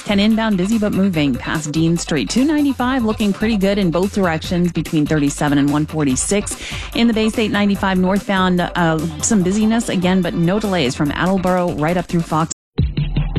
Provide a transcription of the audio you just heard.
10 inbound, busy but moving past Dean Street. 295 looking pretty good in both directions between 37 and 146. In the Bay State 95 northbound, some busyness again, but no delays from Attleboro right up through Fox